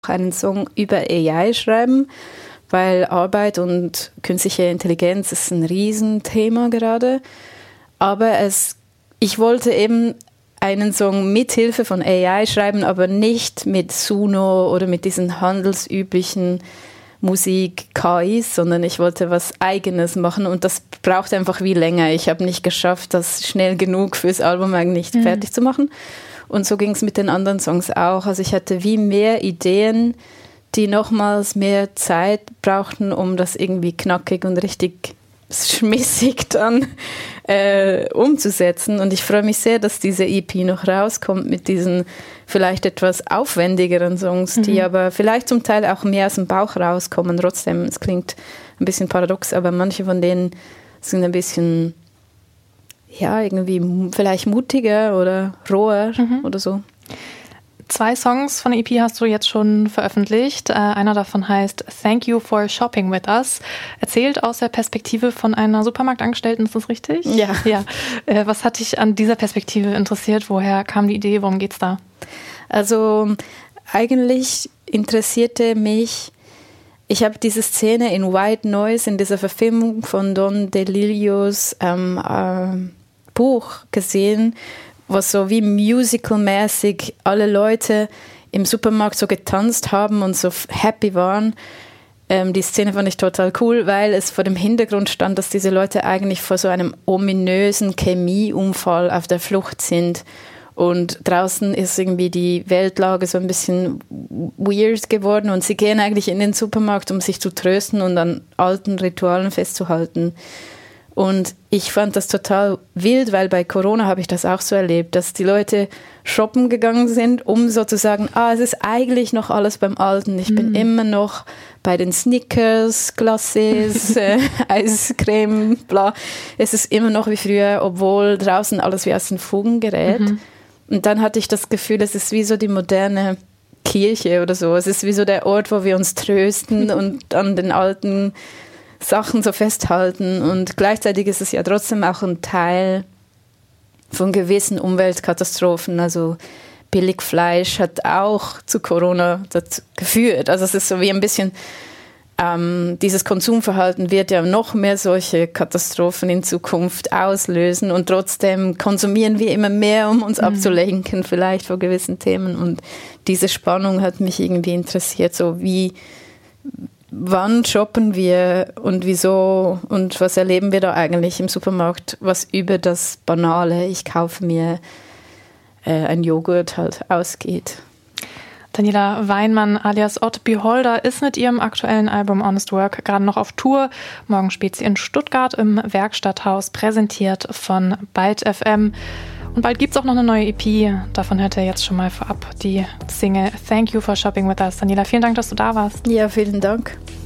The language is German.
einen Song über AI schreiben, weil Arbeit und künstliche Intelligenz ist ein Riesenthema gerade. Aber ich wollte eben einen Song mit Hilfe von AI schreiben, aber nicht mit Suno oder mit diesen handelsüblichen Musik-KIs, sondern ich wollte was Eigenes machen und das braucht einfach wie länger. Ich habe nicht geschafft, das schnell genug fürs Album eigentlich fertig zu machen. Und so ging es mit den anderen Songs auch. Also ich hatte wie mehr Ideen, die nochmals mehr Zeit brauchten, um das irgendwie knackig und richtig schmissig dann umzusetzen. Und ich freue mich sehr, dass diese EP noch rauskommt mit diesen vielleicht etwas aufwendigeren Songs, die aber vielleicht zum Teil auch mehr aus dem Bauch rauskommen. Trotzdem, es klingt ein bisschen paradox, aber manche von denen sind ein bisschen, ja, irgendwie vielleicht mutiger oder roher oder so. 2 Songs von der EP hast du jetzt schon veröffentlicht. Einer davon heißt Thank You for Shopping with Us. Erzählt aus der Perspektive von einer Supermarktangestellten, ist das richtig? Ja. Was hat dich an dieser Perspektive interessiert? Woher kam die Idee? Worum geht's da? Also eigentlich interessierte mich, ich habe diese Szene in White Noise, in dieser Verfilmung von Don DeLillos Buch gesehen, was so wie musical-mäßig alle Leute im Supermarkt so getanzt haben und so happy waren. Die Szene fand ich total cool, weil es vor dem Hintergrund stand, dass diese Leute eigentlich vor so einem ominösen Chemieunfall auf der Flucht sind. Und draußen ist irgendwie die Weltlage so ein bisschen weird geworden und sie gehen eigentlich in den Supermarkt, um sich zu trösten und an alten Ritualen festzuhalten. Und ich fand das total wild, weil bei Corona habe ich das auch so erlebt, dass die Leute shoppen gegangen sind, um sozusagen, es ist eigentlich noch alles beim Alten. Ich bin immer noch bei den Snickers, Glaces, Eiscreme, bla. Es ist immer noch wie früher, obwohl draußen alles wie aus den Fugen gerät. Und dann hatte ich das Gefühl, es ist wie so die moderne Kirche oder so. Es ist wie so der Ort, wo wir uns trösten und an den alten Sachen so festhalten und gleichzeitig ist es ja trotzdem auch ein Teil von gewissen Umweltkatastrophen, also Billigfleisch hat auch zu Corona dazu geführt, also es ist so wie ein bisschen, dieses Konsumverhalten wird ja noch mehr solche Katastrophen in Zukunft auslösen und trotzdem konsumieren wir immer mehr, um uns abzulenken vielleicht vor gewissen Themen und diese Spannung hat mich irgendwie interessiert, so wie wann shoppen wir und wieso und was erleben wir da eigentlich im Supermarkt, was über das Banale, ich kaufe mir ein Joghurt halt ausgeht. Daniela Weinmann alias Odd Beholder ist mit ihrem aktuellen Album Honest Work gerade noch auf Tour. Morgen spielt sie in Stuttgart im Werkstatthaus, präsentiert von Byte FM. Und bald gibt es auch noch eine neue EP. Davon hört ihr jetzt schon mal vorab die Single Thank You for Shopping with Us. Daniela, vielen Dank, dass du da warst. Ja, vielen Dank.